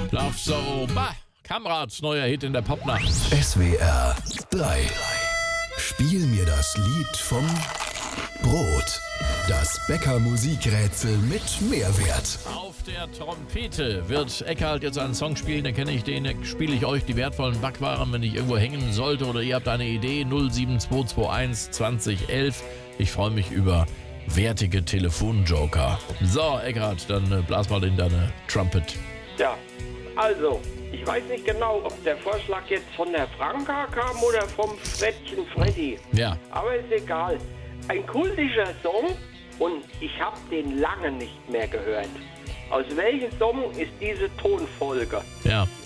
Love So, bah, Kamerads neuer Hit in der Popnacht. SWR 3. Spiel mir das Lied vom Brot. Das Bäcker-Musikrätsel mit Mehrwert. Auf der Trompete wird Eckhard jetzt einen Song spielen, den kenne ich, den spiele ich euch die wertvollen Backwaren, wenn ich irgendwo hängen sollte oder ihr habt eine Idee, 07221 2011. Ich freue mich über wertige Telefonjoker. So, Eckhard, dann blas mal in deine Trumpet. Ja, also, ich weiß nicht genau, ob der Vorschlag jetzt von der Franka kam oder vom Frettchen Freddy. Ja. Aber ist egal. Ein kultischer Song und ich habe den lange nicht mehr gehört. Aus welchem Song ist diese Tonfolge? Ja.